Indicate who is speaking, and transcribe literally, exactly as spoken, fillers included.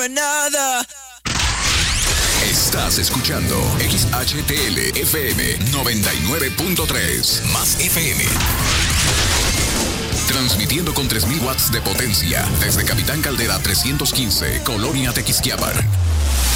Speaker 1: for another.
Speaker 2: Estás escuchando X H T L F M noventa y nueve punto tres más F M. Transmitiendo con tres mil watts de potencia desde Capitán Caldera trescientos quince, Colonia Tequisquiapan.